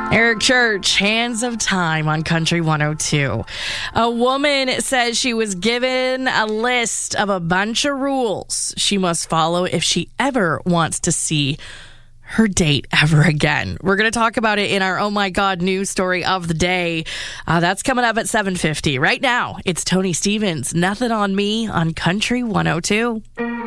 Eric Church, Hands of Time on Country 102. A woman says she was given a list of a bunch of rules she must follow if she ever wants to see her date ever again. We're going to talk about it in our Oh My God news story of the day. That's coming up at 7:50. Right now, it's Tony Stevens, Nothing on Me on Country 102.